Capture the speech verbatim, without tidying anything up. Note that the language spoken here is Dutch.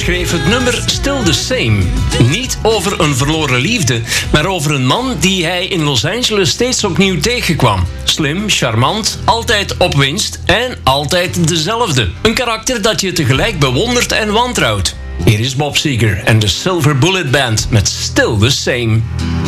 schreef het nummer Still the Same. Niet over een verloren liefde, maar over een man die hij in Los Angeles steeds opnieuw tegenkwam. Slim, charmant, altijd op winst en altijd dezelfde. Een karakter dat je tegelijk bewondert en wantrouwt. Hier is Bob Seger en de Silver Bullet Band met Still the Same.